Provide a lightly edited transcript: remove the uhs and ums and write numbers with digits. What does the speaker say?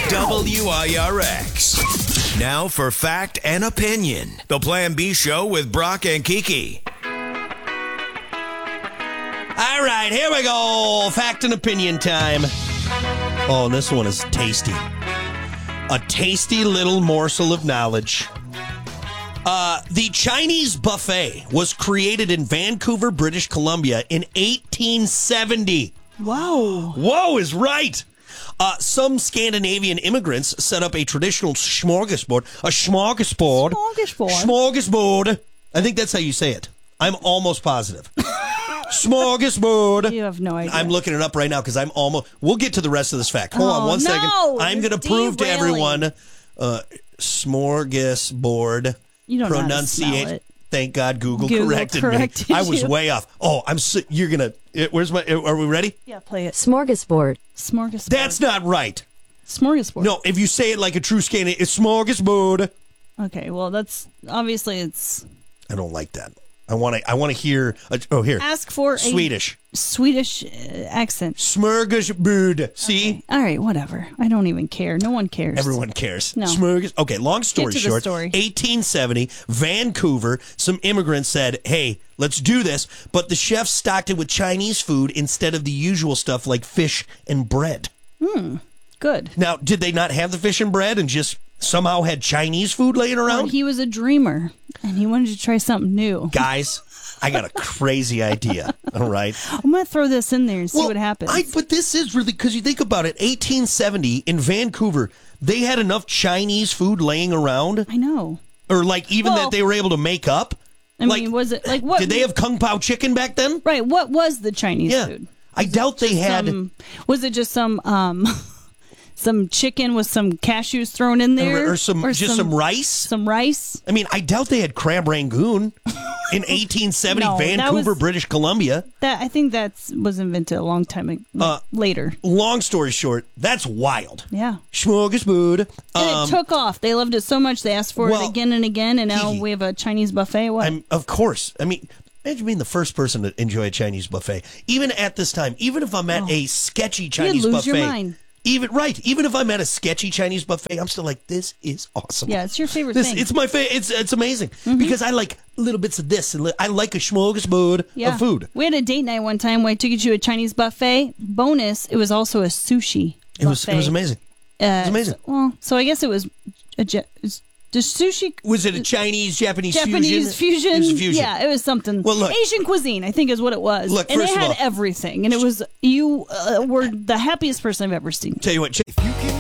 WIRX. Now for Fact and Opinion. The Plan B Show with Brock and Kiki. All right, here we go. Fact and opinion time. Oh, and this one is tasty. A tasty little morsel of knowledge. The Chinese buffet was created in Vancouver, British Columbia in 1870. Wow. Whoa is right. Some Scandinavian immigrants set up a traditional smorgasbord. A smorgasbord. Smorgasbord. I think that's how you say it. I'm almost positive. Smorgasbord. You have no idea. I'm looking it up right now because I'm almost... We'll get to the rest of this fact. Hold on one second. I'm going to prove to everyone... smorgasbord. You don't know how to spell it. Thank God Google corrected me. I was way off. Oh, you're going to... Where's my... Are we ready? Yeah, play it. Smorgasbord. Smorgasbord. That's not right. Smorgasbord. No, if you say it like a true Scandinavian, it's smorgasbord. Okay, well, that's... Obviously, it's... I don't like that. I want to hear... here. Ask for Swedish. Swedish accent. Smorgasbord. See? Okay. All right, whatever. I don't even care. No one cares. Everyone cares. No. Okay, long story Get to short. the story. 1870, Vancouver, some immigrants said, hey, let's do this. But the chefs stocked it with Chinese food instead of the usual stuff like fish and bread. Good. Now, did they not have the fish and bread and just somehow had Chinese food laying around? Well, he was a dreamer, and he wanted to try something new. Guys, I got a crazy idea, all right? I'm going to throw this in there and see what happens. But this is really, because you think about it, 1870 in Vancouver, they had enough Chinese food laying around. I know. Or like even that they were able to make up. I mean, was it like what? Did they have Kung Pao chicken back then? Right. What was the Chinese food? I doubt they had. Was it just some chicken with some cashews thrown in there, or some rice? Some rice. I mean, I doubt they had crab rangoon in 1870, No, Vancouver, British Columbia. I think that was invented a long time later. Long story short, that's wild. Yeah. Smorgasbord. And it took off. They loved it so much they asked for it again and again, and now we have a Chinese buffet. What? Of course. I mean, imagine being the first person to enjoy a Chinese buffet. Even at this time, even if I'm at a sketchy Chinese You'd lose buffet. your mind. Even if I'm at a sketchy Chinese buffet, I'm still like, this is awesome. Yeah, it's your favorite thing. It's my favorite. It's amazing because I like little bits of this, and I like a smorgasbord of food. We had a date night one time where I took you to a Chinese buffet. Bonus, it was also a sushi buffet. It was amazing. It was amazing. So I guess it was the sushi. Was it a Japanese fusion? It was a fusion. Yeah, it was something. Well, look, Asian cuisine, I think, is what it was. Look, and first it of had all, everything, and it was you were the happiest person I've ever seen. Tell you what, if you